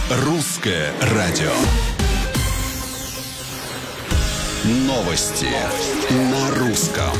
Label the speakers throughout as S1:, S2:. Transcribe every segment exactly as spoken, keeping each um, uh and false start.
S1: Русское радио. Новости на русском.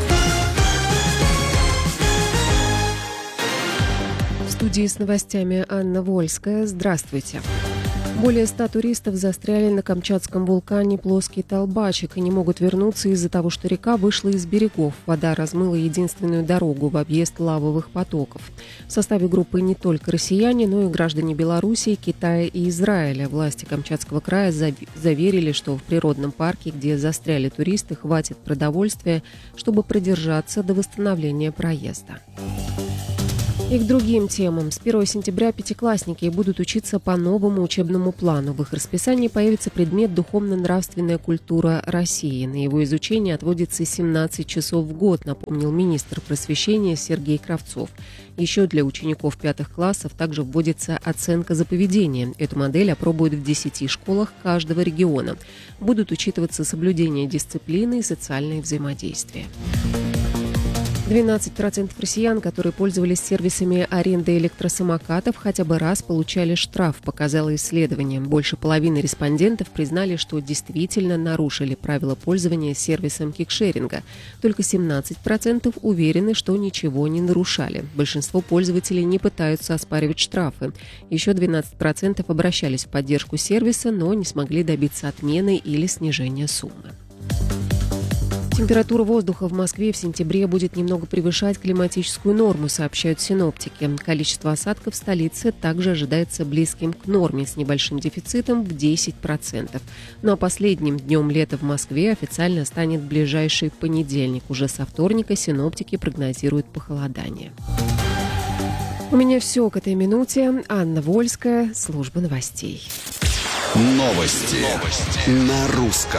S2: В студии с новостями Анна Вольская. Здравствуйте. Более ста туристов застряли на камчатском вулкане Плоский Толбачик и не могут вернуться из-за того, что река вышла из берегов. Вода размыла единственную дорогу в объезд лавовых потоков. В составе группы не только россияне, но и граждане Белоруссии, Китая и Израиля. Власти Камчатского края заверили, что в природном парке, где застряли туристы, хватит продовольствия, чтобы продержаться до восстановления проезда. И к другим темам. С первого сентября пятиклассники будут учиться по новому учебному плану. В их расписании появится предмет «Духовно-нравственная культура России». На его изучение отводится семнадцать часов в год, напомнил министр просвещения Сергей Кравцов. Еще для учеников пятых классов также вводится оценка за поведение. Эту модель опробуют в десяти школах каждого региона. Будут учитываться соблюдение дисциплины и социальное взаимодействие. двенадцать процентов россиян, которые пользовались сервисами аренды электросамокатов, хотя бы раз получали штраф, показало исследование. Больше половины респондентов признали, что действительно нарушили правила пользования сервисом кикшеринга. Только семнадцать процентов уверены, что ничего не нарушали. Большинство пользователей не пытаются оспаривать штрафы. Еще двенадцать процентов обращались в поддержку сервиса, но не смогли добиться отмены или снижения суммы. Температура воздуха в Москве в сентябре будет немного превышать климатическую норму, сообщают синоптики. Количество осадков в столице также ожидается близким к норме, с небольшим дефицитом в десять процентов. Ну а последним днем лета в Москве официально станет ближайший понедельник. Уже со вторника синоптики прогнозируют похолодание. У меня все к этой минуте. Анна Вольская, служба новостей.
S1: Новости, Новости. На русском.